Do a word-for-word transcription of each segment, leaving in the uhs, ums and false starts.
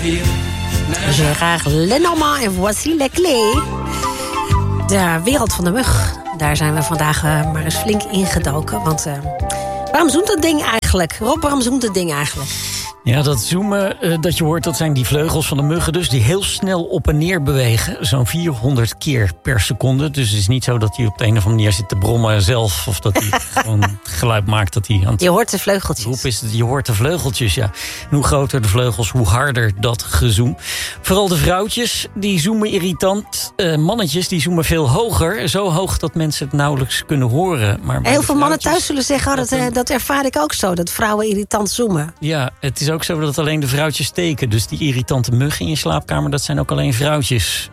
Gérard Lenormand en voici les clés. De wereld van de mug. Daar zijn we vandaag uh, maar eens flink ingedoken. Want uh, waarom zoemt dat ding eigenlijk? Rob, waarom zoemt dat ding eigenlijk? Ja, dat zoomen uh, dat je hoort, dat zijn die vleugels van de muggen dus... die heel snel op en neer bewegen. Zo'n vierhonderd keer per seconde. Dus het is niet zo dat hij op de een of andere manier zit te brommen zelf... of dat hij gewoon het geluid maakt dat hij aan het... Je hoort de vleugeltjes. Roep is het, je hoort de vleugeltjes, ja. En hoe groter de vleugels, hoe harder dat gezoem. Vooral de vrouwtjes, die zoomen irritant. Uh, mannetjes, die zoomen veel hoger. Zo hoog dat mensen het nauwelijks kunnen horen. Maar heel veel mannen thuis zullen zeggen... Oh, dat, uh, dat ervaar ik ook zo, dat vrouwen irritant zoomen. Ja, het is ook zo dat alleen de vrouwtjes steken. Dus die irritante muggen in je slaapkamer, dat zijn ook alleen vrouwtjes.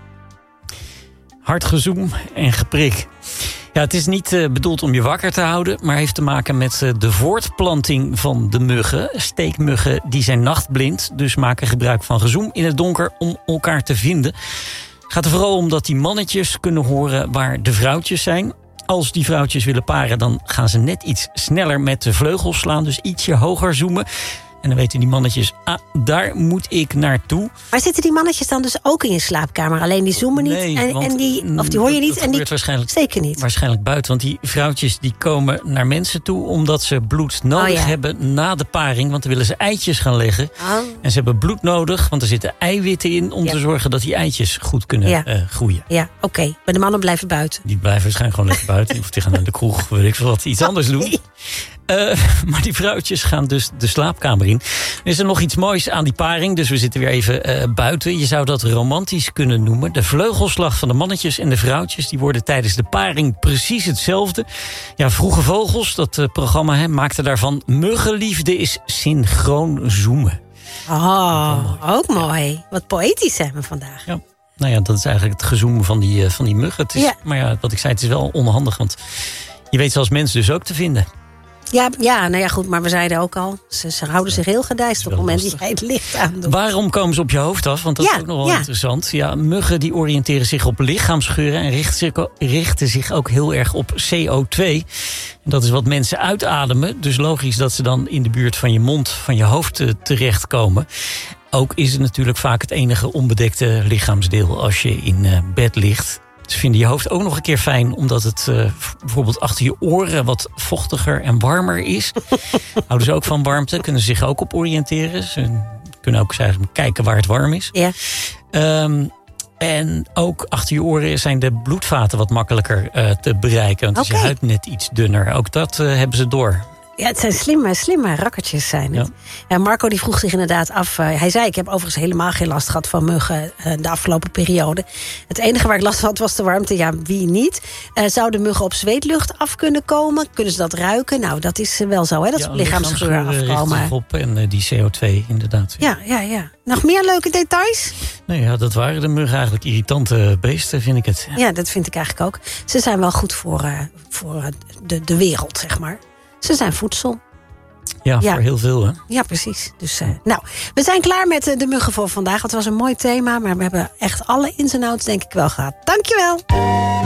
Hard gezoem en geprik. Ja, het is niet uh, bedoeld om je wakker te houden... maar heeft te maken met uh, de voortplanting van de muggen. Steekmuggen die zijn nachtblind... dus maken gebruik van gezoem in het donker om elkaar te vinden. Het gaat er vooral om dat die mannetjes kunnen horen waar de vrouwtjes zijn... Als die vrouwtjes willen paren, dan gaan ze net iets sneller met de vleugels slaan. Dus ietsje hoger zoomen. En dan weten die mannetjes, ah, daar moet ik naartoe. Maar zitten die mannetjes dan dus ook in je slaapkamer? Alleen die zoomen niet nee, en, en die, of die hoor je niet en die waarschijnlijk, zeker niet? Waarschijnlijk buiten, want die vrouwtjes die komen naar mensen toe... omdat ze bloed nodig oh, ja. hebben na de paring. Want dan willen ze eitjes gaan leggen. Oh. En ze hebben bloed nodig, want er zitten eiwitten in... om ja. te zorgen dat die eitjes goed kunnen ja. uh, groeien. Ja, oké. Okay. Maar de mannen blijven buiten? Die blijven waarschijnlijk gewoon lekker buiten. Of die gaan naar de kroeg, weet ik veel wat, iets anders doen. Uh, maar die vrouwtjes gaan dus de slaapkamer in. Er is er nog iets moois aan die paring, dus we zitten weer even uh, buiten. Je zou dat romantisch kunnen noemen. De vleugelslag van de mannetjes en de vrouwtjes... die worden tijdens de paring precies hetzelfde. Ja, Vroege Vogels, dat uh, programma, hè, maakte daarvan... Muggenliefde is synchroon zoomen. Oh, ook mooi. Wat poëtisch zijn we vandaag. Ja. Nou ja, dat is eigenlijk het gezoem van die, uh, van die muggen. Het is, ja. Maar ja, wat ik zei, het is wel onhandig, want je weet ze als mens dus ook te vinden. Ja, ja, nou ja, goed, maar we zeiden ook al... ze, ze houden zich heel gedijst op het moment dat jij het licht aandoet. Waarom komen ze op je hoofd af? Want dat ja, is ook nog wel ja. interessant. Ja, muggen die oriënteren zich op lichaamsgeuren... en richten zich, richten zich ook heel erg op C O twee. En dat is wat mensen uitademen. Dus logisch dat ze dan in de buurt van je mond, van je hoofd uh, terechtkomen. Ook is het natuurlijk vaak het enige onbedekte lichaamsdeel... als je in uh, bed ligt... Ze vinden je hoofd ook nog een keer fijn... omdat het uh, bijvoorbeeld achter je oren wat vochtiger en warmer is. Houden ze ook van warmte, kunnen ze zich ook op oriënteren. Ze kunnen ook eigenlijk kijken waar het warm is. Ja. Um, en ook achter je oren zijn de bloedvaten wat makkelijker uh, te bereiken. Want okay. is je huid net iets dunner. Ook dat uh, hebben ze door. Ja, het zijn slimme, slimme rakkertjes zijn het. Ja. Ja, Marco die vroeg zich inderdaad af... Uh, hij zei, ik heb overigens helemaal geen last gehad van muggen... Uh, de afgelopen periode. Het enige waar ik last van had was de warmte. Ja, wie niet? Uh, zouden muggen op zweetlucht af kunnen komen? Kunnen ze dat ruiken? Nou, dat is wel zo, hè? Dat ja, ze op lichaamsgeur afkomen. Op en uh, die C O twee, inderdaad. Ja, ja, ja. Nog meer leuke details? Nee, ja, dat waren de muggen eigenlijk irritante beesten, vind ik het. Ja, dat vind ik eigenlijk ook. Ze zijn wel goed voor, uh, voor de, de wereld, zeg maar. Ze zijn voedsel. Ja, ja, voor heel veel, hè? Ja, precies. Dus, uh, nou, we zijn klaar met uh, de muggen voor vandaag. Het was een mooi thema, maar we hebben echt alle ins en outs denk ik wel gehad. Dankjewel!